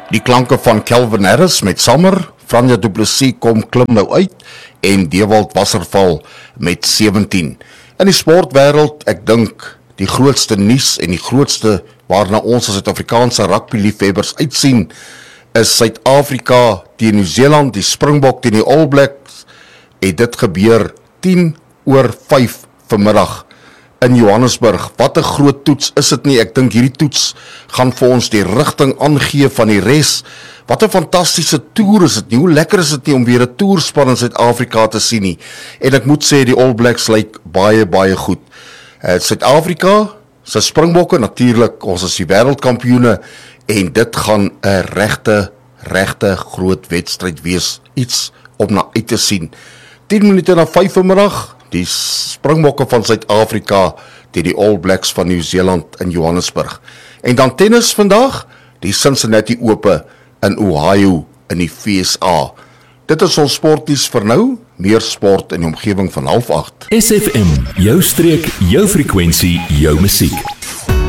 Die klanke van Calvin Harris met Summer, Franja Du Plessis kom klim nou uit en Dewald Wasserval met 17. In die sportwêreld, ek dink die grootste nuus en die grootste waarna ons as Suid-Afrikaanse rugby-liefhebbers uitsien, is Suid-Afrika teen Nieu-Seeland, die Springbok teen die All Blacks, het dit gebeur 5:10 vanmiddag in Johannesburg. Wat 'n groot toets is dit nie? Ek dink hierdie toets gaan vir ons die rigting aangee van die res. Wat 'n fantastiese toer is dit nie? Hoe lekker is dit nie om weer 'n toerspan in Suid-Afrika te sien nie? En ek moet sê die All Blacks lyk baie, baie goed. Suid-Afrika, sy Springbokke natuurlik, ons is die wêreldkampioene en dit gaan 'n regte groot wedstryd wees. Iets om na uit te sien. 10 minute na 5 vanmiddag, die Springbokke van Suid-Afrika teen die All Blacks van Nieu-Seeland in Johannesburg. En dan tennis vandag, die Cincinnati Ope in Ohio in die VSA. Dit is ons sportnuus vir nou, meer sport in die omgewing van 7:30. SFM, jou streek, jou frekwensie, jou musiek.